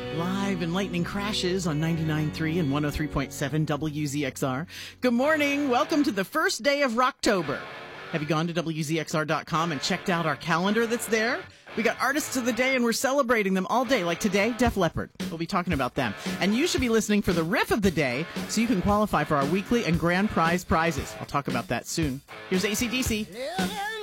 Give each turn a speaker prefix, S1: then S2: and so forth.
S1: Live and lightning crashes on 99.3 and 103.7 WZXR. Good morning. Welcome to the first day of Rocktober. Have you gone to WZXR.com and checked out our calendar that's there? We got artists of the day and we're celebrating them all day. Like today, Def Leppard. We'll be talking about them. And you should be listening for the riff of the day so you can qualify for our weekly and grand prize prizes. I'll talk about that soon. Here's AC/DC.